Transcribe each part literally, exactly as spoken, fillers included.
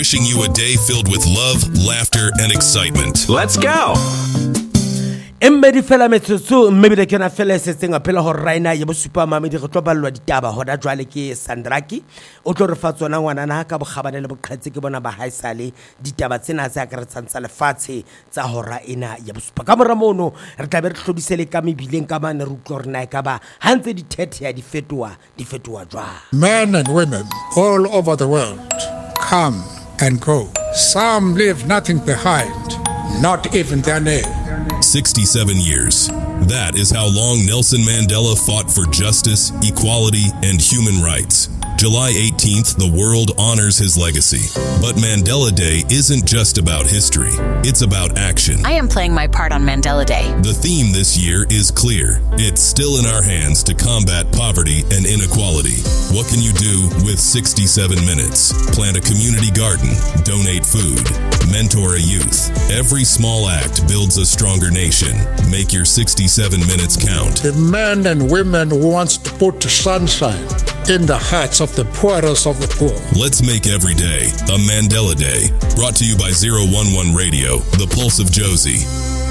wishing you a day filled with love, laughter, and excitement. Let's go! Emmedi fela metsotso mme bile ke na fela se tseng a phela ho raina ye bosupa mame di go tlobalwa ditaba hoda jwale ke Sandraki o tlo re fa tsona ngwana na ka bogabane le boqhetse ke bona ba haisale ditaba tsena tsa ka re tsantsa lefatshe tsa hora ena ya bosupa ka mora mono re tla be re tlhodisele ka mebileng ka mane re utlwa re na ka ba hantse di thete ya di fetoa di fetoa jwa. Men and women all over the world come and go. Some leave nothing behind, not even their name. sixty-seven years. That is how long Nelson Mandela fought for justice, equality, and human rights. July eighteenth, the world honors his legacy. But Mandela Day isn't just about history. It's about action. I am playing my part on Mandela Day. The theme this year is clear. It's still in our hands to combat poverty and inequality. What can you do with sixty-seven minutes? Plant a community garden, donate food, mentor a youth. Every small act builds a stronger nation. Make your sixty-seven minutes count. The men and women who wants to put sunshine in the hearts of the poorest of the poor. Let's make every day a Mandela Day. Brought to you by zero one one Radio, the pulse of Josie.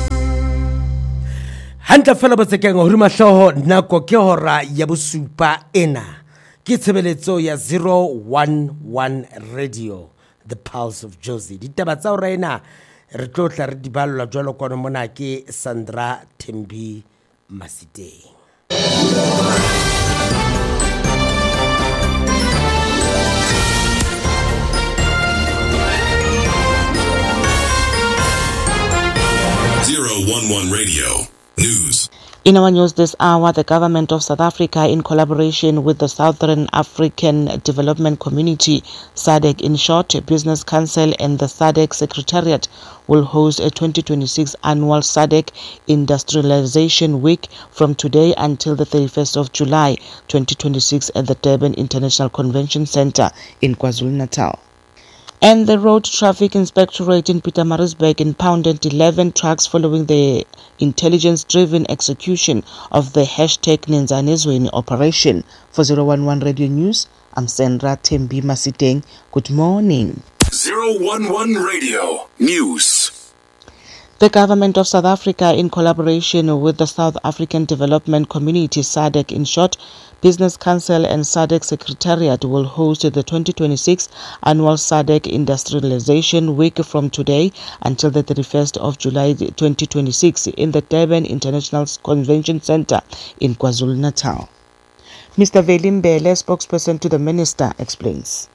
Hanta fela botsekeng ho rima hloho nako ke hora ya bosupa ena. Ke tshebeletso ya zero one one Radio, the pulse of Josie. Ditaba tsa hora ena re tlo tla re di ballwa jwalo kono mona ke Sandra Thembi Masiteng. zero one one Radio News. In our news this hour, the government of South Africa, in collaboration with the Southern African Development Community, S A D C in short, Business Council and the S A D C Secretariat, will host a twenty twenty-six annual S A D C Industrialization Week from today until the thirty-first of July twenty twenty-six at the Durban International Convention Centre in KwaZulu-Natal. And the Road Traffic Inspectorate in Pietermaritzburg impounded eleven trucks following the intelligence-driven execution of the hashtag Nenzanezweni operation. For zero one one Radio News, I'm Sandra Thembi Masiteng. Good morning. zero one one Radio News. The government of South Africa, in collaboration with the South African Development Community, S A D C in short, Business Council and S A D C Secretariat, will host the twenty twenty-six annual S A D C Industrialization Week from today until the thirty-first of July twenty twenty-six in the Durban International Convention Centre in KwaZulu-Natal. Mister Veli Mbele, spokesperson to the minister, explains.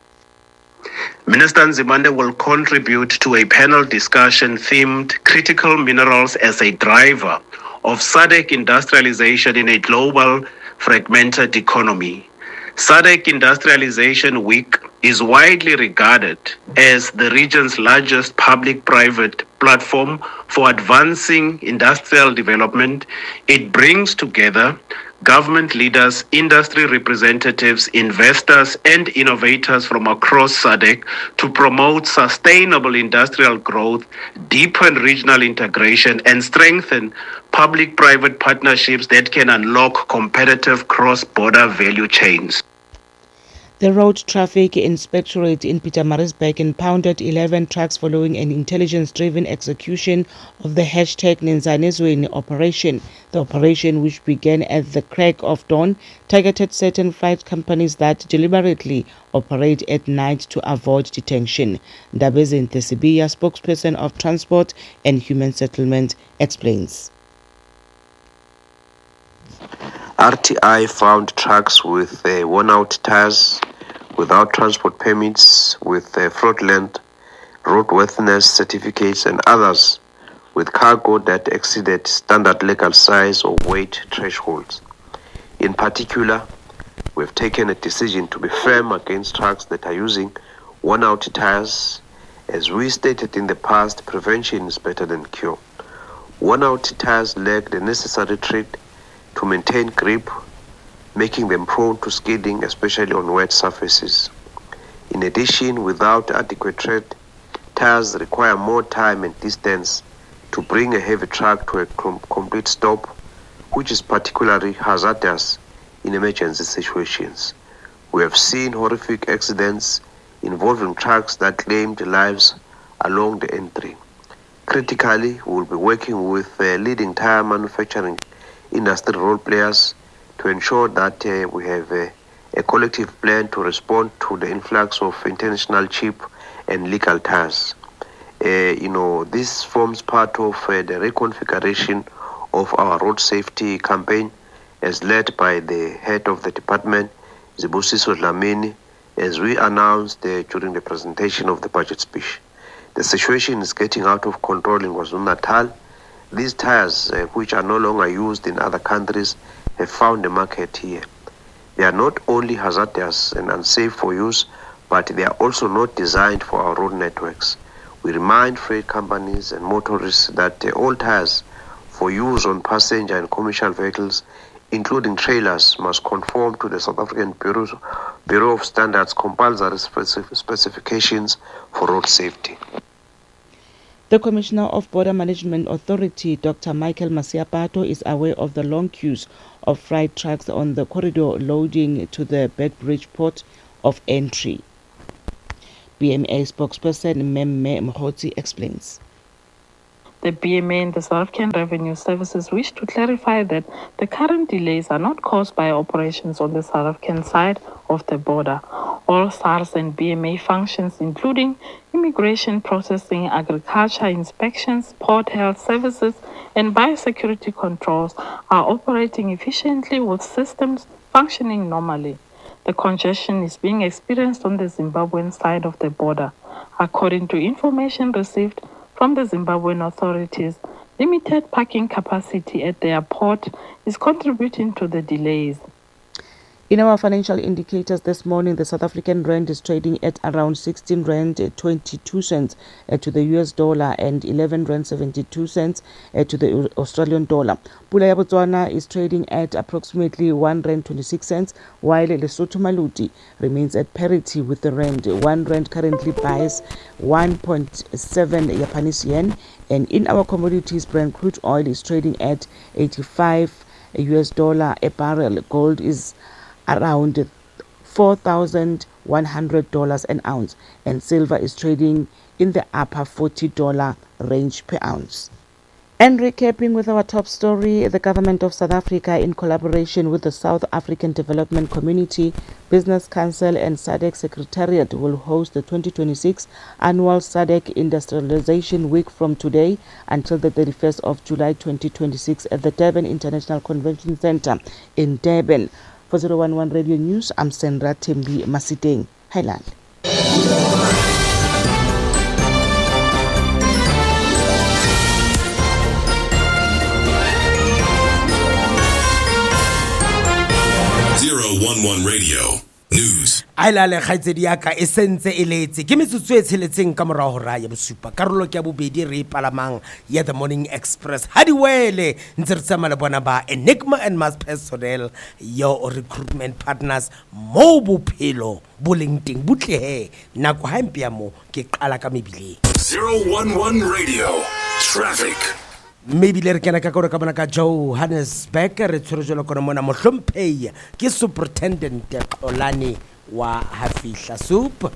Minister Nzimande will contribute to a panel discussion themed Critical Minerals as a Driver of S A D C Industrialization in a Global Fragmented Economy. S A D C Industrialization Week is widely regarded as the region's largest public-private platform for advancing industrial development. It brings together government leaders, industry representatives, investors, and innovators from across S A D C to promote sustainable industrial growth, deepen regional integration, and strengthen public-private partnerships that can unlock competitive cross-border value chains. The Road Traffic Inspectorate in Pietermaritzburg impounded eleven trucks following an intelligence-driven execution of the hashtag Nenzanezweni operation. The operation, which began at the crack of dawn, targeted certain freight companies that deliberately operate at night to avoid detection. Ndabeze Ntesibiya, spokesperson of Transport and Human Settlement, explains. R T I found trucks with uh, worn-out tires, without transport permits, with uh, fraudulent roadworthiness certificates, and others with cargo that exceeded standard legal size or weight thresholds. In particular, we have taken a decision to be firm against trucks that are using worn-out tires. As we stated in the past, prevention is better than cure. Worn-out tires lack the necessary tread to maintain grip, making them prone to skidding, especially on wet surfaces. In addition, without adequate tread, tires require more time and distance to bring a heavy truck to a com- complete stop, which is particularly hazardous in emergency situations. We have seen horrific accidents involving trucks that claimed lives along the N three. Critically, we will be working with uh, leading tire manufacturing industry role players to ensure that uh, we have uh, a collective plan to respond to the influx of international cheap and legal tires. Uh, you know, this forms part of uh, the reconfiguration of our road safety campaign as led by the head of the department, Zibusiso Dlamini, as we announced uh, during the presentation of the budget speech. The situation is getting out of control in KwaZulu-Natal. These tires, uh, which are no longer used in other countries, have found a market here. They are not only hazardous and unsafe for use, but they are also not designed for our road networks. We remind freight companies and motorists that uh, all tires for use on passenger and commercial vehicles, including trailers, must conform to the South African Bureau, Bureau of Standards compulsory specif- specifications for road safety. The Commissioner of Border Management Authority, Doctor Michael Masiapato, is aware of the long queues of freight trucks on the corridor loading to the Beitbridge port of entry. B M A spokesperson Memme Mkhotsi explains. The B M A and the South African Revenue Services wish to clarify that the current delays are not caused by operations on the South African side of the border. All SARS and B M A functions, including immigration processing, agriculture inspections, port health services, and biosecurity controls, are operating efficiently with systems functioning normally. The congestion is being experienced on the Zimbabwean side of the border. According to information received from the Zimbabwean authorities, limited parking capacity at their port is contributing to the delays. In our financial indicators this morning, the South African rand is trading at around sixteen rand twenty-two cents uh, to the U S dollar and eleven rand seventy-two cents uh, to the Australian dollar. Pula ya Botswana is trading at approximately one rand twenty-six cents, while Lesotho Maluti remains at parity with the rand. One rand currently buys one point seven Japanese yen, and in our commodities, Brent crude oil is trading at eighty-five U S dollar a barrel. Gold is around four thousand one hundred dollars an ounce, and silver is trading in the upper forty dollars range per ounce. And recapping with our top story, the government of South Africa, in collaboration with the South African Development Community, Business Council and SADC Secretariat, will host the twenty twenty-six annual SADC Industrialization Week from today until the thirty-first of July twenty twenty-six at the Durban International Convention Centre in Durban. For zero one one Radio News, I'm Sandra Tembi Masiteng. Highland. zero one one Radio News. a ile le kgaitsedi ya ka e sentse e letse ke metsotso e tsheletseng ka morao ra ya bosupa karolo ke ya bobedi re palamang ya The Morning Express ha di wele ntse re tsamaya le bona ba Enigma and Mass Personnel, your recruitment partners mo bophelo boleng teng butlehe nako ha empia mo ke qala ka mebileng. zero one one Radio Traffic. Maybe le re kena ka ka ka bona ka Johannesburg re tshwere jalo kona mona mohlompheya ke Superintendent Xolani wa Hafihla Soup.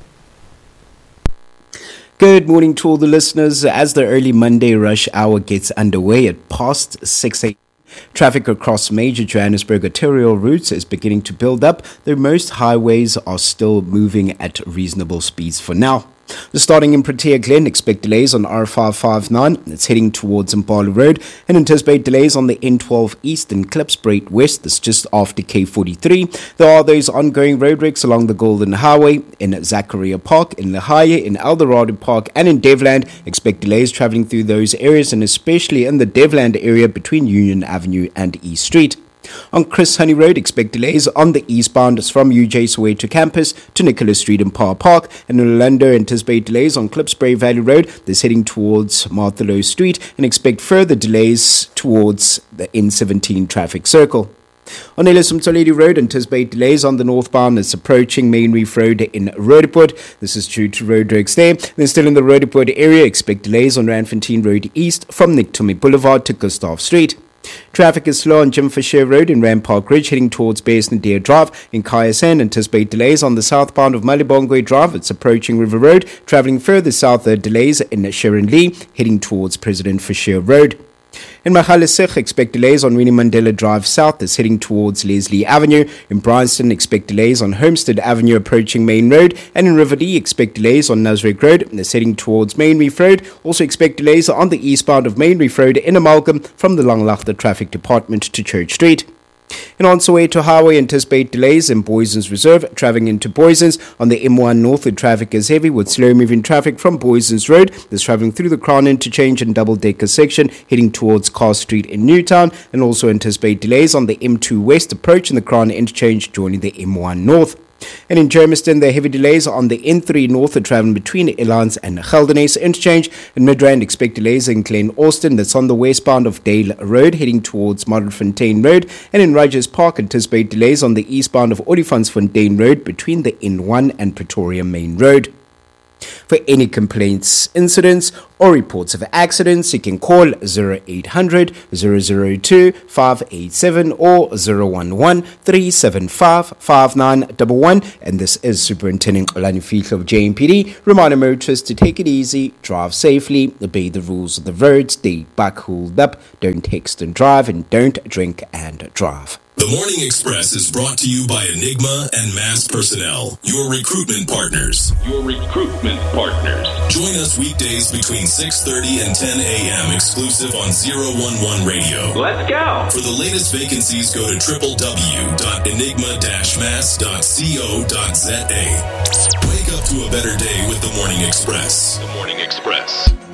Good morning to all the listeners. As the early Monday rush hour gets underway at past six a.m., traffic across major Johannesburg arterial routes is beginning to build up, though most highways are still moving at reasonable speeds for now. Starting in Protea Glen, expect delays on R five fifty-nine. It's heading towards Impala Road, and anticipate delays on the N twelve East and Klipspruit West. That's just after K forty-three. There are those ongoing roadworks along the Golden Highway in Zachariah Park, in Lahaya, in Eldorado Park, and in Devland. Expect delays travelling through those areas, and especially in the Devland area between Union Avenue and East Street. On Chris Honey Road, expect delays on the eastbound from U J Soweto campus to Nicholas Street and Power Park. And in Orlando, anticipate delays on Klipspruit Valley Road. This heading towards Martha Street, and expect further delays towards the N seventeen traffic circle. On Elias Mtoledi Road, anticipate delays on the northbound that's approaching Main Reef Road in Roodepoort. This is due to roadworks there. Then still in the Roodepoort area, expect delays on Randfontein Road East from Nick Boulevard to Gustav Street. Traffic is slow on Jim Fisher Road in Ram Park Ridge heading towards Basin Deer Drive. In Kayasan, anticipate delays on the southbound of Malibongwe Drive. It's approaching River Road. Travelling further south, there are delays in Sharon Lee heading towards President Fisher Road. In Magaliesig, expect delays on Winnie Mandela Drive South that's heading towards Leslie Avenue. In Bryanston, expect delays on Homestead Avenue approaching Main Road. And in Riverdale, expect delays on Nasrec Road that's heading towards Main Reef Road. Also expect delays on the eastbound of Main Reef Road in Amalgam from the Langlaagte Traffic Department to Church Street. In on Soweto Highway, anticipate delays in Boysons Reserve. Travelling into Boysons on the M one North, the traffic is heavy with slow-moving traffic from Boysons Road. That's travelling through the Crown Interchange and Double-Decker section, heading towards Carr Street in Newtown. And also anticipate delays on the M two West approach in the Crown Interchange, joining the M one North. And in Germiston, there are heavy delays on the N three North travelling between Elands and Geldenhuys Interchange. In Midrand, expect delays in Glen Austin, that's on the westbound of Dale Road, heading towards Modderfontein Road. And in Rogers Park, anticipate delays on the eastbound of Olifantsfontein Road between the N one and Pretoria Main Road. For any complaints, incidents, or reports of accidents, you can call zero eight hundred, zero zero two, five eight seven or zero one one, three seven five, five nine one one. And this is Superintendent Olani Fihlo of J M P D, reminding motorists to take it easy, drive safely, obey the rules of the road, stay back cooled up, don't text and drive, and don't drink and drive. The Morning Express is brought to you by Enigma and Mass Personnel, your recruitment partners. Your recruitment partners. Join us weekdays between six thirty and ten a.m. exclusive on zero one one Radio. Let's go. For the latest vacancies, go to w w w dot enigma dash mass dot co dot z a. Wake up to a better day with The Morning Express. The Morning Express.